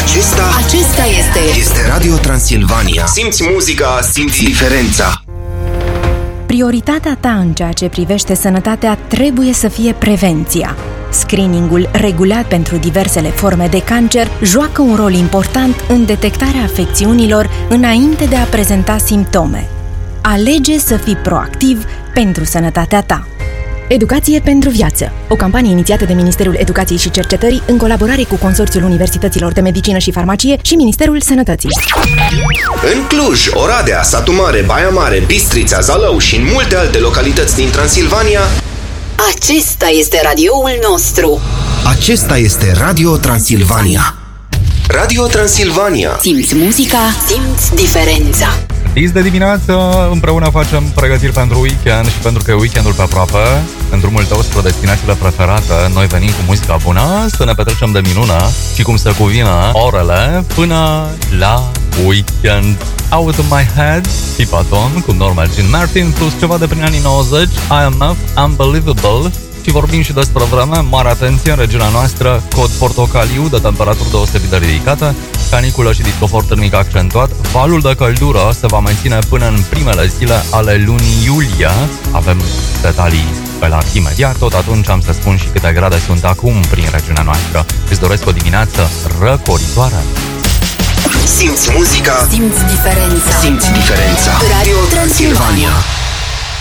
Acesta este Radio Transilvania. Simți muzica, simți diferența. Prioritatea ta în ceea ce privește sănătatea trebuie să fie prevenția. Screeningul regulat pentru diversele forme de cancer joacă un rol important în detectarea afecțiunilor înainte de a prezenta simptome. Alege să fii proactiv pentru sănătatea ta. Educație pentru viață, o campanie inițiată de Ministerul Educației și Cercetării în colaborare cu Consorțiul Universităților de Medicină și Farmacie și Ministerul Sănătății. În Cluj, Oradea, Satu Mare, Baia Mare, Bistrița, Zalău și în multe alte localități din Transilvania, acesta este radioul nostru. Acesta este Radio Transilvania. Radio Transilvania. Simți muzica, simți diferența. Dis de dimineață, împreună facem pregătiri pentru weekend și pentru că e weekendul pe aproape, în drumul tău spre destinațiile preferate, noi venim cu muzica bună, să ne petrecem de minună și cum se cuvine orele până la weekend. Out of My Head, Pipaton cu Normal Jean Martin, plus ceva de prin anii 90, IMF, Unbelievable. Și vorbim și despre vreme, mare atenție în regiunea noastră, cod portocaliu de temperaturi deosebit de ridicate, caniculă și discofort termic accentuat. Valul de căldură se va menține până în primele zile ale lunii iulie. Avem detalii pe larg imediat, tot atunci am să spun și câte grade sunt acum prin regiunea noastră. Îți doresc o dimineață răcoritoare. Simți muzica, simți diferența. simți diferența. Radio Transilvania.